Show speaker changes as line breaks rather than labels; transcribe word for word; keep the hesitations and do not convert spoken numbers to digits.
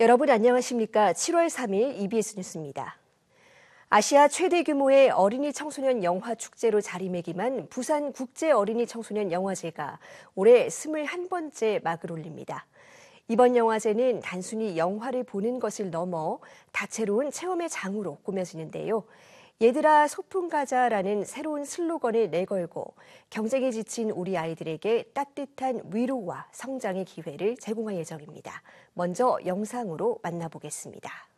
여러분 안녕하십니까? 칠월 삼일 이비에스 뉴스입니다. 아시아 최대 규모의 어린이 청소년 영화 축제로 자리매김한 부산 국제 어린이 청소년 영화제가 올해 스물한 번째 막을 올립니다. 이번 영화제는 단순히 영화를 보는 것을 넘어 다채로운 체험의 장으로 꾸며지는데요. 얘들아 소풍 가자라는 새로운 슬로건을 내걸고 경쟁에 지친 우리 아이들에게 따뜻한 위로와 성장의 기회를 제공할 예정입니다. 먼저 영상으로 만나보겠습니다.